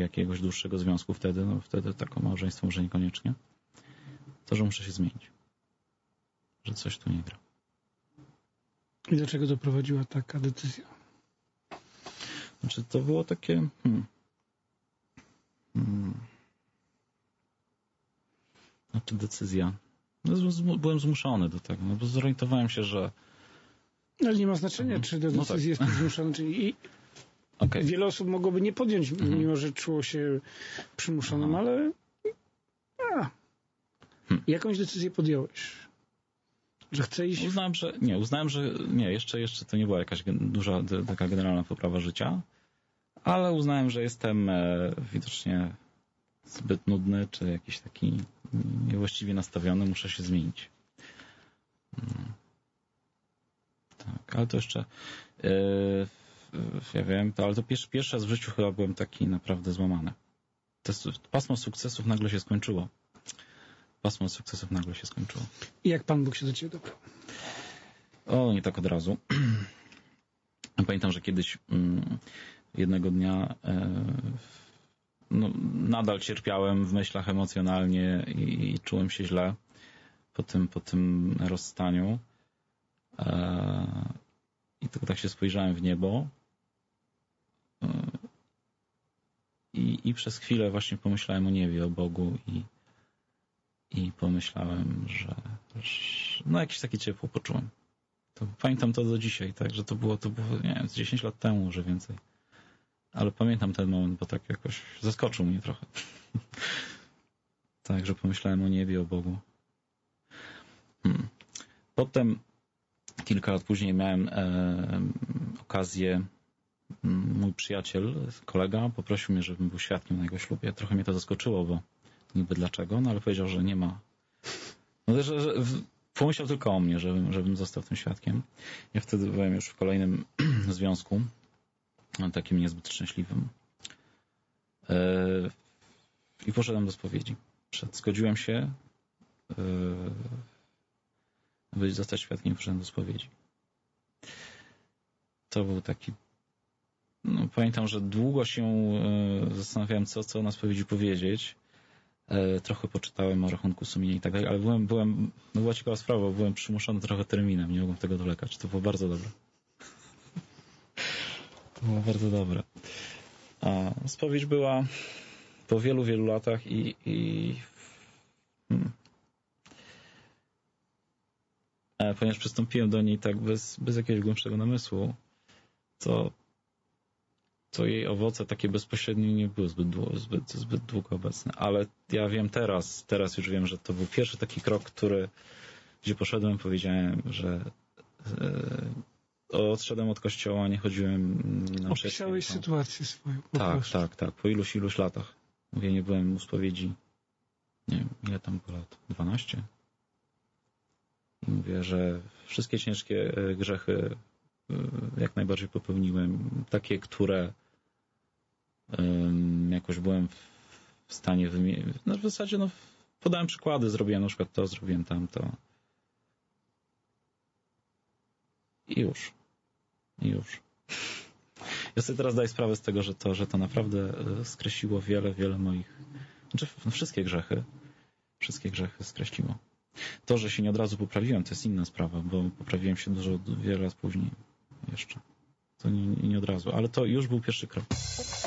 jakiegoś dłuższego związku wtedy, no wtedy takie małżeństwo może niekoniecznie, to, że muszę się zmienić. Że coś tu nie gra. I do czego doprowadziła taka decyzja? Znaczy, to było takie... Znaczy decyzja. No, byłem zmuszony do tego, no bo zorientowałem się, że... Ale nie ma znaczenia, czy do decyzji jest zmuszony, czy nie. Okay. Wiele osób mogłoby nie podjąć, mimo że czuło się przymuszonym, ale... Jakąś decyzję podjąłeś? Że chce iść... Uznałem, że jeszcze to nie była jakaś duża, taka generalna poprawa życia, ale uznałem, że jestem widocznie zbyt nudny, czy jakiś taki niewłaściwie nastawiony, muszę się zmienić. Tak, ale to jeszcze ja wiem, ale to pierwszy raz w życiu chyba byłem taki naprawdę złamany. Pasmo sukcesów nagle się skończyło. I jak Pan Bóg się do Ciebie dobrał? Nie tak od razu. Pamiętam, że kiedyś jednego dnia nadal cierpiałem w myślach emocjonalnie i czułem się źle po tym rozstaniu. I tylko tak się spojrzałem w niebo i przez chwilę właśnie pomyślałem o niebie, o Bogu i pomyślałem, że jakieś takie ciepło poczułem. Pamiętam to do dzisiaj, tak, że to było nie wiem, 10 lat temu, może więcej. Ale pamiętam ten moment, bo tak jakoś zaskoczył mnie trochę. Tak, że pomyślałem o niebie, o Bogu. Potem kilka lat później miałem okazję, mój przyjaciel, kolega poprosił mnie, żebym był świadkiem na jego ślubie. Trochę mnie to zaskoczyło, bo niby dlaczego, ale powiedział, że nie ma. Że pomyślał tylko o mnie, żebym został tym świadkiem. Ja wtedy byłem już w kolejnym związku, takim niezbyt szczęśliwym. I poszedłem do spowiedzi. Zgodziłem się zostać świadkiem i poszedłem do spowiedzi. To był taki... pamiętam, że długo się zastanawiałem, co na spowiedzi powiedzieć. Trochę poczytałem o rachunku sumienia i tak dalej, ale była ciekawa sprawa, bo byłem przymuszony trochę terminem, nie mogłem tego dolekać. To było bardzo dobre. A spowiedź była po wielu, wielu latach ponieważ przystąpiłem do niej tak bez jakiegoś głębszego namysłu, to jej owoce takie bezpośrednie nie były zbyt długo obecne. Ale ja wiem teraz już wiem, że to był pierwszy taki krok, gdzie poszedłem, powiedziałem, że odszedłem od kościoła, nie chodziłem na mszę. Opisałeś sytuację swoją. Tak. Po iluś latach. Mówię, nie byłem u spowiedzi. Nie wiem, ile tam było lat? 12? I mówię, że wszystkie ciężkie grzechy jak najbardziej popełniłem. Takie, które jakoś byłem w stanie wymienić. W zasadzie podałem przykłady, zrobiłem na przykład to, zrobiłem tamto. I już. Ja sobie teraz daję sprawę z tego, że to naprawdę skreśliło wiele moich... wszystkie grzechy skreśliło. To, że się nie od razu poprawiłem, to jest inna sprawa, bo poprawiłem się wiele lat później jeszcze. To nie od razu, ale to już był pierwszy krok.